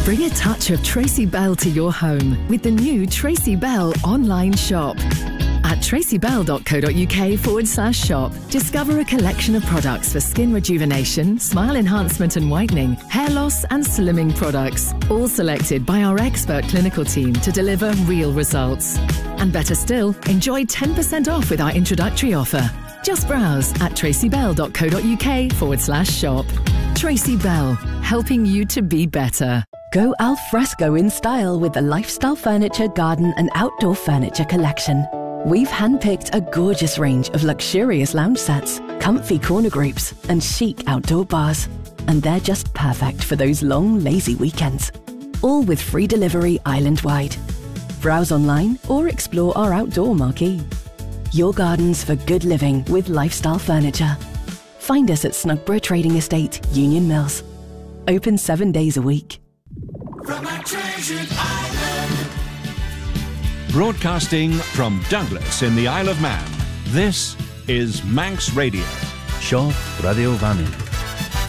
Bring a touch of Tracy Bell to your home with the new Tracy Bell online shop. At tracybell.co.uk/shop, discover a collection of products for skin rejuvenation, smile enhancement and whitening, hair loss and slimming products, all selected by our expert clinical team to deliver real results. And better still, enjoy 10% off with our introductory offer. Just browse at tracybell.co.uk/shop. Tracy Bell, helping you to be better. Go al fresco in style with the Lifestyle Furniture Garden and Outdoor Furniture collection. We've handpicked a gorgeous range of luxurious lounge sets, comfy corner groups, and chic outdoor bars. And they're just perfect for those long, lazy weekends. All with free delivery island-wide. Browse online or explore our outdoor marquee. Your gardens for good living with Lifestyle Furniture. Find us at Snugborough Trading Estate, Union Mills. Open 7 days a week. From our treasured island. Broadcasting from Douglas in the Isle of Man, this is Manx Radio. Shaw Radio Vannin.